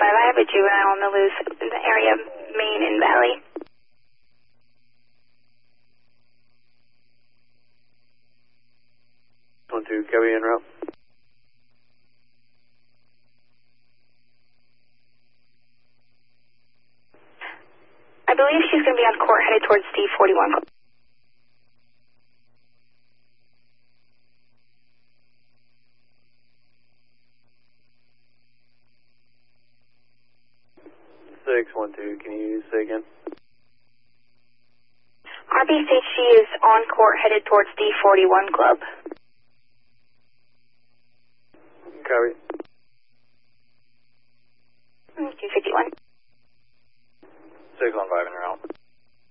I have a juvenile on the loose in the area of Main and Valley. One two, Kelly en route. I believe she's going to be on court headed towards D41. Six one two, can you say again? RB states she is on court headed towards D41 Club. Copy. 251. 615 en route.